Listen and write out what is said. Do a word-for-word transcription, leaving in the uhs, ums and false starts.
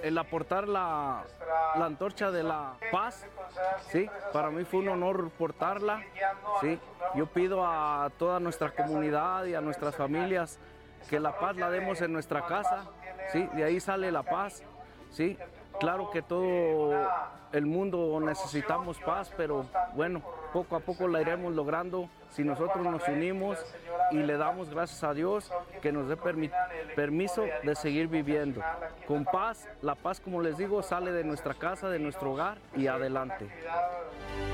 el aportar la, la antorcha de la paz, ¿sí? Para mí fue un honor portarla, ¿sí? Yo pido a toda nuestra comunidad y a nuestras familias que la paz la demos en nuestra casa, ¿sí? De ahí sale la paz, ¿sí? Claro que todo el mundo necesitamos paz, pero bueno, poco a poco la iremos logrando si nosotros nos unimos y le damos gracias a Dios que nos dé permi permiso de seguir viviendo. Con paz, la paz, como les digo, sale de nuestra casa, de nuestro hogar y adelante.